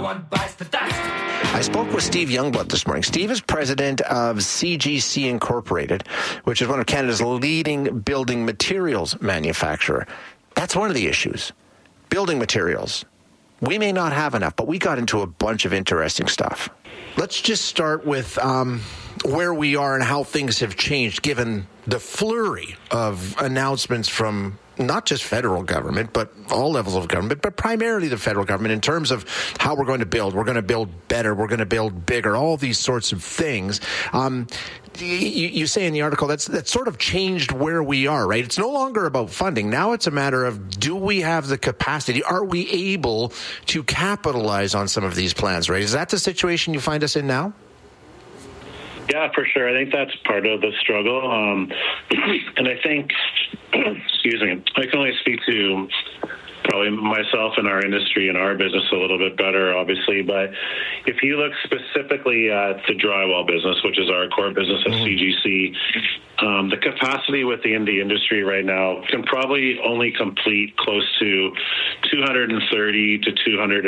one bites the dust. I spoke with Steve Youngblood this morning. Steve is president of CGC Incorporated, which is one of Canada's leading building materials manufacturer. That's one of the issues. Building materials. We may not have enough, but we got into a bunch of interesting stuff. Let's just start with where we are and how things have changed given the flurry of announcements from not just federal government, but all levels of government, but primarily the federal government in terms of how we're going to build. We're going to build better. We're going to build bigger, all these sorts of things. You say in the article that's sort of changed where we are, right? It's no longer about funding. Now it's a matter of, do we have the capacity? Are we able to capitalize on some of these plans, right? Is that the situation you find us in now? Yeah, for sure. I think that's part of the struggle. And I think, excuse me, I can only speak to probably myself and our industry and our business a little bit better, obviously. But if you look specifically at the drywall business, which is our core business at CGC, the capacity within the industry right now can probably only complete close to 230 to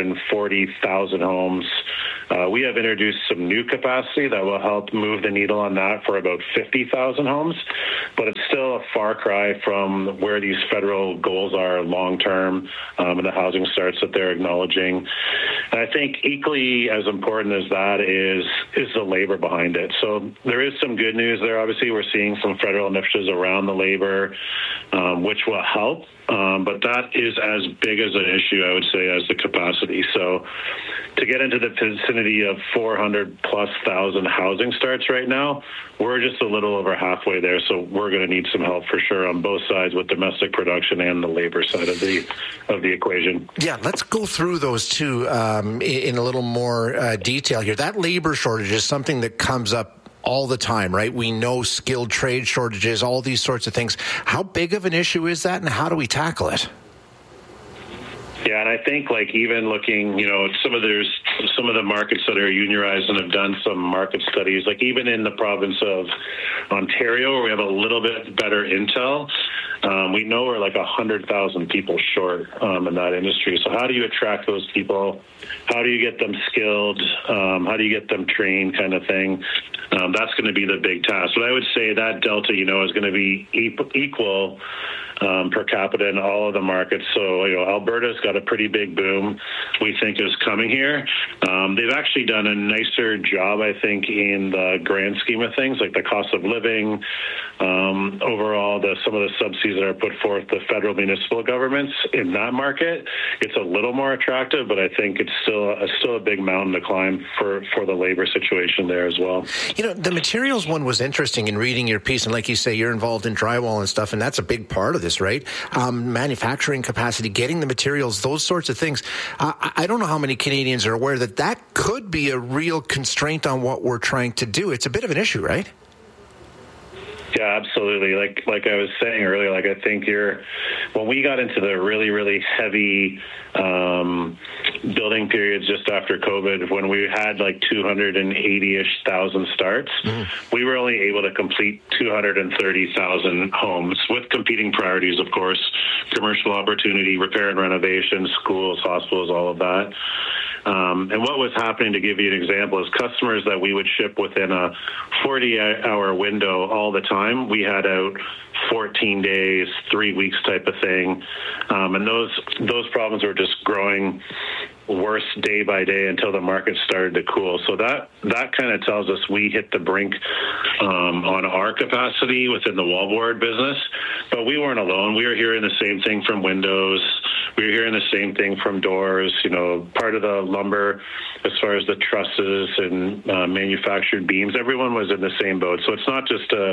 240,000 homes. We have introduced some new capacity that will help move the needle on that for about 50,000 homes, but it's still a far cry from where these federal goals are long-term and the housing starts that they're acknowledging. And I think equally as important as that is the labor behind it. So there is some good news there. Obviously, we're seeing some federal initiatives around the labor, which will help. But that is as big as an issue, I would say, as the capacity. So to get into the vicinity of 400,000+ housing starts right now, we're just a little over halfway there. So we're going to need some help for sure on both sides with domestic production and the labor side of the equation. Yeah, let's go through those two in a little more detail here. That labor shortage is something that comes up all the time, right? We know skilled trade shortages, all these sorts of things. How big of an issue is that, and how do we tackle it? Yeah, and I think even looking, some of the markets that are unionized and have done some market studies, even in the province of Ontario, where we have a little bit better intel, we know we're 100,000 people short in that industry. So how do you attract those people? How do you get them skilled? How do you get them trained, kind of thing? That's going to be the big task. But I would say that delta, is going to be equal per capita in all of the markets. So, Alberta's got a pretty big boom we think is coming here. They've actually done a nicer job, I think, in the grand scheme of things, like the cost of living, overall, some of the subsidies that are put forth the federal municipal governments in that market. It's a little more attractive, but I think it's still a big mountain to climb for the labor situation there as well. The materials one was interesting in reading your piece, and like you say, you're involved in drywall and stuff, and that's a big part of this, right? Manufacturing capacity, getting the materials, those sorts of things. I don't know how many Canadians are aware that could be a real constraint on what we're trying to do. It's a bit of an issue, right? Yeah, absolutely. Like I was saying earlier, I think when we got into the really, really heavy building periods just after COVID, when we had 280-ish thousand starts, we were only able to complete 230,000 homes with competing priorities, of course, commercial opportunity, repair and renovation, schools, hospitals, all of that. And what was happening, to give you an example, is customers that we would ship within a 40-hour window all the time, we had out 14 days, 3 weeks type of thing. And those problems were just growing worse day by day until the market started to cool. So that kind of tells us we hit the brink on our capacity within the wallboard business. But we weren't alone. We were hearing the same thing from windows. We were hearing the same thing from doors. Part of the lumber, as far as the trusses and manufactured beams, everyone was in the same boat. So it's not just a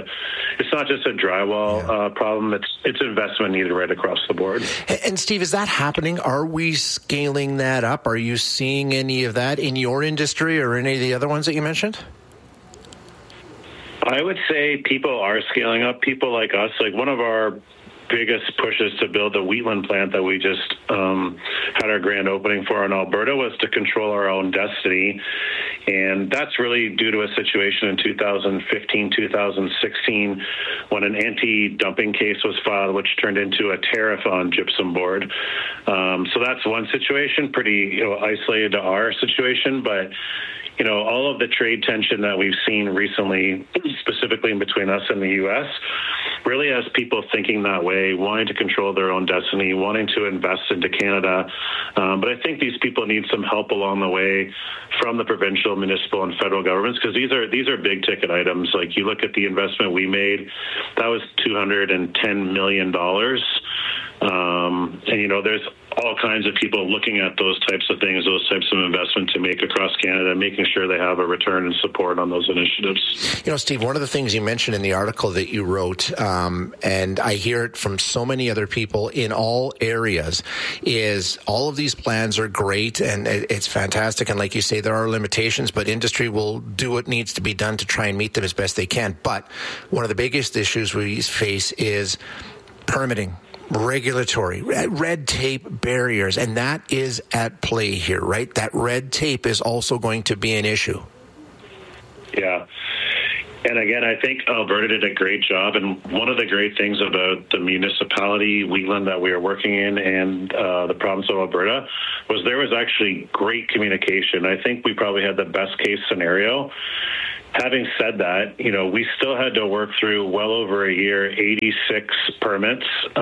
drywall problem. It's investment needed right across the board. And Steve, is that happening? Are we scaling that up? Are you seeing any of that in your industry or any of the other ones that you mentioned? I would say people are scaling up. People like us, one of our biggest pushes to build the Wheatland plant that we just had our grand opening for in Alberta was to control our own destiny. And that's really due to a situation in 2015, 2016, when an anti-dumping case was filed, which turned into a tariff on gypsum board. So that's one situation, pretty isolated to our situation, but all of the trade tension that we've seen recently, specifically in between us and the U.S., really has people thinking that way, wanting to control their own destiny, wanting to invest into Canada. But I think these people need some help along the way from the provincial, municipal, and federal governments, because these are big ticket items. Like, you look at the investment we made, that was $210 million. And there's all kinds of people looking at those types of things, those types of investment to make across Canada, making sure they have a return and support on those initiatives. Steve, one of the things you mentioned in the article that you wrote, and I hear it from so many other people in all areas, is all of these plans are great and it's fantastic. And like you say, there are limitations, but industry will do what needs to be done to try and meet them as best they can. But one of the biggest issues we face is permitting, regulatory, red tape barriers, and that is at play here, right? That red tape is also going to be an issue. Yeah. And again, I think Alberta did a great job. And one of the great things about the municipality, Wheatland, that we are working in, and the province of Alberta, was there was actually great communication. I think we probably had the best case scenario. Having said that, we still had to work through well over a year, 86 permits,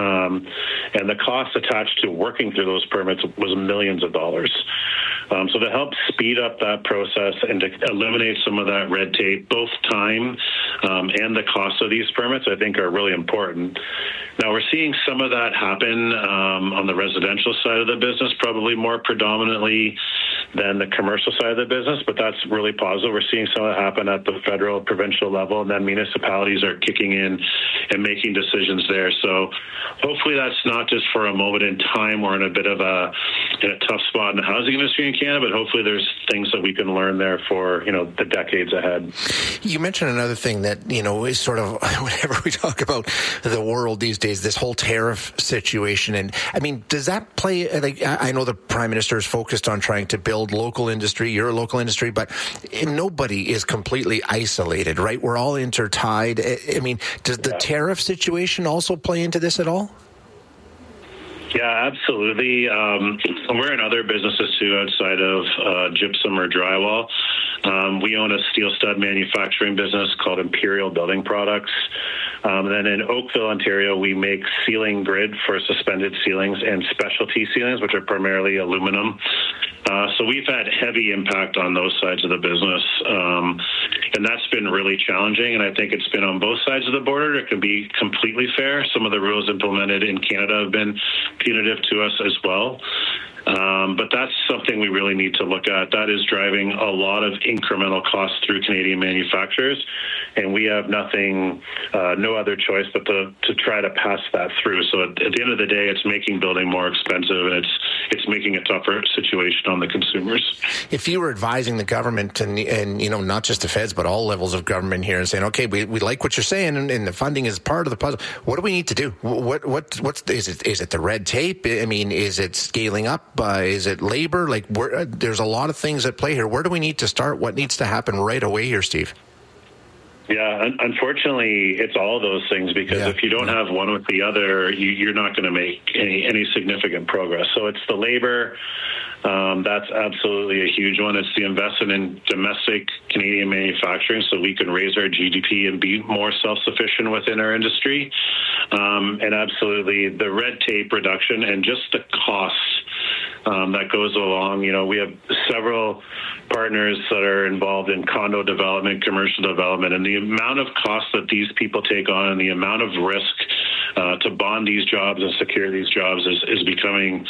and the cost attached to working through those permits was millions of dollars. So to help speed up that process and to eliminate some of that red tape, both time and the cost of these permits, I think are really important. Now, we're seeing some of that happen on the residential side of the business, probably more predominantly than the commercial side of the business, but that's really positive. We're seeing some of that happen at the federal, provincial level, and then municipalities are kicking in and making decisions there. So hopefully that's not just for a moment in time. We're in a bit of a tough spot in the housing industry in Canada, but hopefully there's things that we can learn there for, the decades ahead. You mentioned another thing that, is sort of, whenever we talk about the world these days, this whole tariff situation. And I mean, does that play, I know the Prime Minister is focused on trying to build local industry, you're a local industry, but nobody is completely isolated, right? We're all intertied. I mean, does the tariff situation also play into this at all? Yeah, absolutely. We're in other businesses too outside of gypsum or drywall. We own a steel stud manufacturing business called Imperial Building Products. Then in Oakville, Ontario, we make ceiling grid for suspended ceilings and specialty ceilings, which are primarily aluminum. So we've had heavy impact on those sides of the business, and that's been really challenging. And I think it's been on both sides of the border. It can be completely fair. Some of the rules implemented in Canada have been punitive to us as well. But that's something we really need to look at. That is driving a lot of incremental costs through Canadian manufacturers, and we have no other choice but to try to pass that through. So at the end of the day, it's making building more expensive, and it's making a tougher situation on the consumers. If you were advising the government and not just the feds, but all levels of government here, and saying, okay, we like what you're saying, and the funding is part of the puzzle, what do we need to do? What's is it the red tape? I mean, is it scaling up? Is it labor? There's a lot of things at play here. Where do we need to start? What needs to happen right away here, Steve? Yeah, unfortunately, it's all of those things, because if you don't have one with the other, you're not going to make any significant progress. So it's the labor. That's absolutely a huge one. It's the investment in domestic Canadian manufacturing so we can raise our GDP and be more self-sufficient within our industry. And absolutely the red tape reduction and just the costs that goes along. We have several partners that are involved in condo development, commercial development, and the amount of cost that these people take on and the amount of risk to bond these jobs and secure these jobs is becoming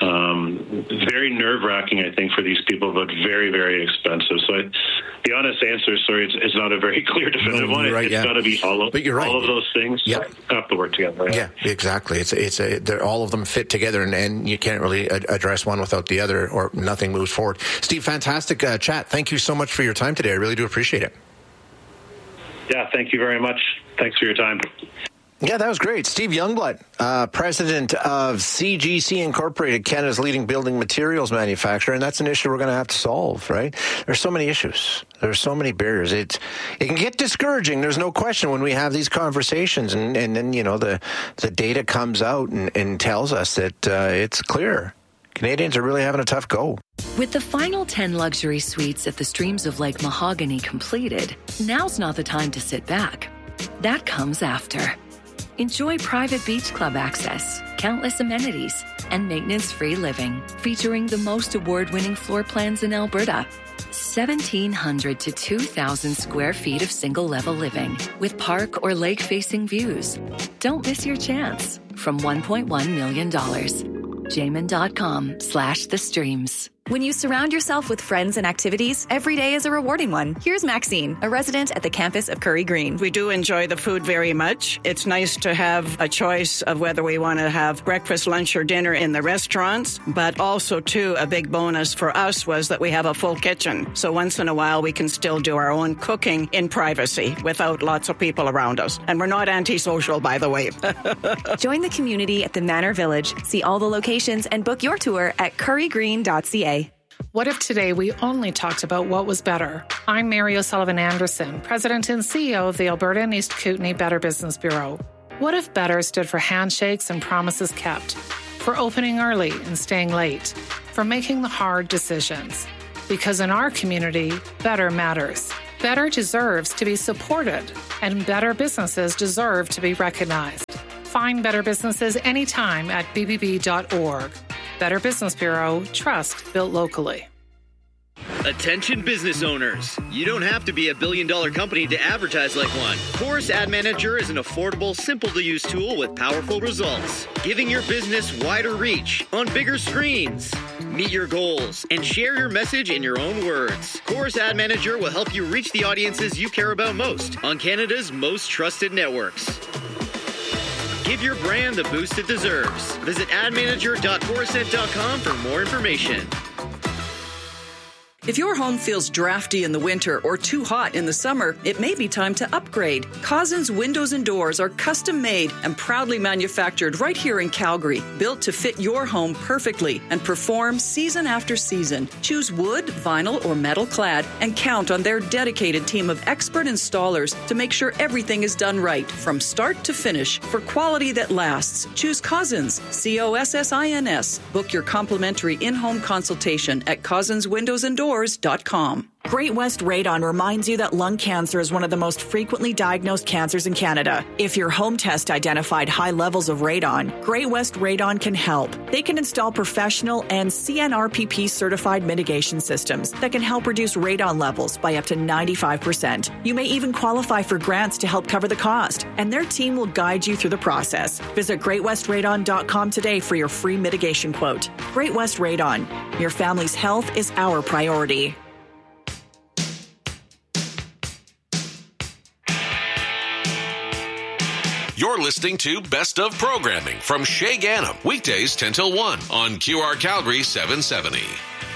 very nerve-wracking, I think, for these people, but very, very expensive. So the honest answer, it's not a very clear, definitive one. Right, it's got to be all of those things have to work together. Yeah, exactly. They're all of them fit together, and you can't really address one without the other, or nothing moves forward. Steve, fantastic chat. Thank you so much for your time today. I really do appreciate it. Yeah, thank you very much. Thanks for your time. Yeah, that was great. Steve Youngblood, president of CGC Incorporated, Canada's leading building materials manufacturer, and that's an issue we're going to have to solve, right? There's so many issues. There's so many barriers. It can get discouraging. There's no question when we have these conversations, and then the data comes out and tells us that it's clear. Canadians are really having a tough go. With the final 10 luxury suites at the Streams of Lake Mahogany completed, now's not the time to sit back. That comes after. Enjoy private beach club access, countless amenities, and maintenance-free living, featuring the most award-winning floor plans in Alberta. 1,700 to 2,000 square feet of single-level living with park or lake-facing views. Don't miss your chance. From $1.1 million. Jamin.com/thestreams. When you surround yourself with friends and activities, every day is a rewarding one. Here's Maxine, a resident at the campus of Curry Green. We do enjoy the food very much. It's nice to have a choice of whether we want to have breakfast, lunch, or dinner in the restaurants. But also, too, a big bonus for us was that we have a full kitchen. So once in a while, we can still do our own cooking in privacy without lots of people around us. And we're not antisocial, by the way. Join the community at the Manor Village. See all the locations and book your tour at currygreen.ca. What if today we only talked about what was better? I'm Mary O'Sullivan Anderson, President and CEO of the Alberta and East Kootenay Better Business Bureau. What if better stood for handshakes and promises kept, for opening early and staying late, for making the hard decisions? Because in our community, better matters. Better deserves to be supported, and better businesses deserve to be recognized. Find better businesses anytime at bbb.org. Better Business Bureau, trust built locally. Attention business owners. You don't have to be a billion-dollar company to advertise like one. Chorus Ad Manager is an affordable, simple-to-use tool with powerful results, giving your business wider reach on bigger screens. Meet your goals and share your message in your own words. Chorus Ad Manager will help you reach the audiences you care about most on Canada's most trusted networks. Give your brand the boost it deserves. Visit admanager.chorusnet.com for more information. If your home feels drafty in the winter or too hot in the summer, it may be time to upgrade. Cousins Windows and Doors are custom made and proudly manufactured right here in Calgary, built to fit your home perfectly and perform season after season. Choose wood, vinyl, or metal clad and count on their dedicated team of expert installers to make sure everything is done right from start to finish. For quality that lasts, choose Cousins, COSSINS. Book your complimentary in-home consultation at cousinswindowsanddoors.com. Great West Radon reminds you that lung cancer is one of the most frequently diagnosed cancers in Canada. If your home test identified high levels of radon, Great West Radon can help. They can install professional and CNRPP certified mitigation systems that can help reduce radon levels by up to 95%. You may even qualify for grants to help cover the cost, and their team will guide you through the process. Visit greatwestradon.com today for your free mitigation quote. Great West Radon. Your family's health is our priority. You're listening to Best of Programming from Shay Gannam, weekdays 10 till 1 on QR Calgary 770.